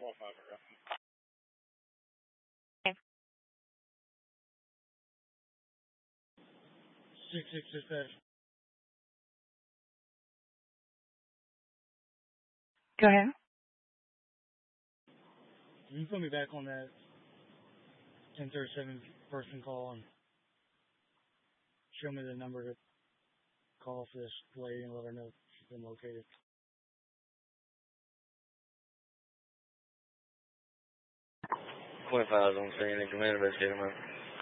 $666. Go ahead. Can you put me back on that 1037 person call and show me the number to call for this lady and let her know she's been located? Point 5 on scene and command investigator, man.